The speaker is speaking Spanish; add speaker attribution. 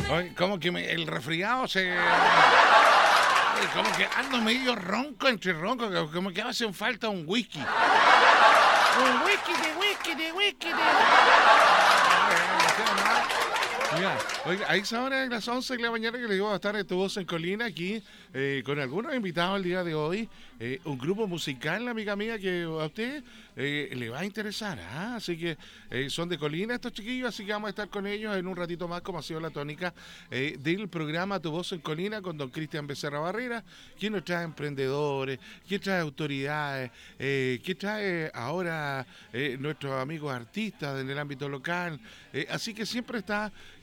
Speaker 1: Oye, como que el resfriado se... Como que ando medio ronco, entre ronco, como que hace falta un whisky. Un whisky de... Mira, oiga, a esa hora de las 11 de la mañana que le digo a estar en Tu Voz en Colina aquí con algunos invitados el día de hoy. Un grupo musical, amiga mía, que a usted le va a interesar. ¿Ah? Así que son de Colina estos chiquillos, así que vamos a estar con ellos en un ratito más, como ha sido la tónica del programa Tu Voz en Colina con don Cristian Becerra Barrera, quien nos trae emprendedores, quien trae autoridades, quien trae ahora nuestros amigos artistas en el ámbito local. Así que siempre está